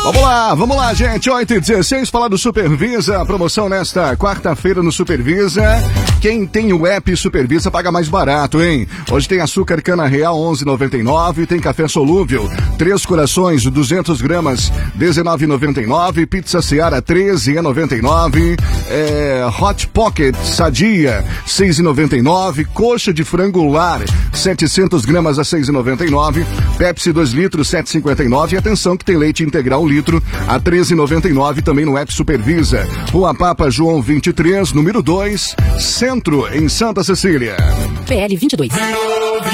Vamos lá, gente. 8h16, falar do Supervisa. Promoção nesta quarta-feira no Supervisa. Quem tem o app Supervisa paga mais barato, hein? Hoje tem açúcar cana real 11,99. Tem café solúvel 3 corações 200 gramas 19,99. Pizza Seara 13,99. Hot Pocket Sadia 6,99. Coxa de frango lar 700 gramas a 6,99. Pepsi 2 litros 7,59. E atenção que tem leite integral litro a 13,99 também no app Supervisa. Rua Papa João 23, número 2, Centro, em Santa Cecília. PL 22.